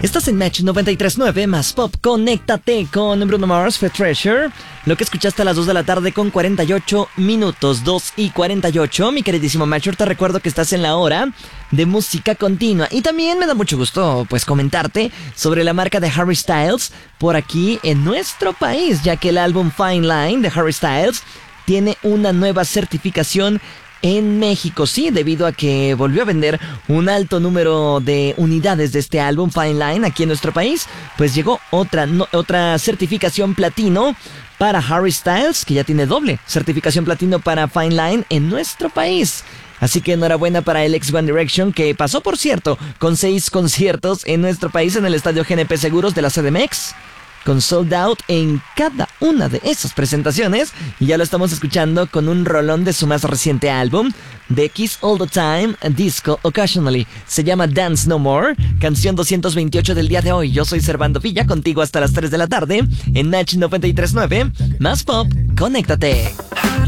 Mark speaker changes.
Speaker 1: Estás en Match 93.9 más Pop. Conéctate con Bruno Mars, Fat Treasure. Lo que escuchaste a las 2 de la tarde con 48 minutos, 2:48. Mi queridísimo Matcher, te recuerdo que estás en la hora de música continua. Y también me da mucho gusto, pues, comentarte sobre la marca de Harry Styles por aquí en nuestro país, ya que el álbum Fine Line de Harry Styles tiene una nueva certificación en México, sí, debido a que volvió a vender un alto número de unidades de este álbum Fine Line aquí en nuestro país, pues llegó otra certificación platino para Harry Styles, que ya tiene doble certificación platino para Fine Line en nuestro país. Así que enhorabuena para el ex One Direction, que pasó, por cierto, con 6 conciertos en nuestro país en el estadio GNP Seguros de la CDMX, con sold out en cada una de esas presentaciones. Y ya lo estamos escuchando con un rolón de su más reciente álbum, The Kiss All the Time, Disco Occasionally. Se llama Dance No More, canción 228 del día de hoy. Yo soy Servando Villa, contigo hasta las 3 de la tarde en Match 93.9. Más Pop, conéctate.